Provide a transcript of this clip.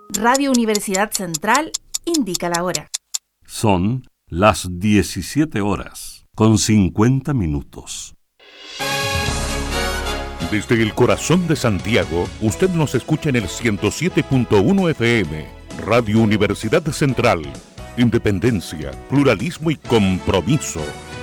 Radio Universidad Central indica la hora. Son las 17 horas, con 50 minutos. Desde el corazón de Santiago, usted nos escucha en el 107.1 FM. Radio Universidad Central. Independencia, pluralismo y compromiso.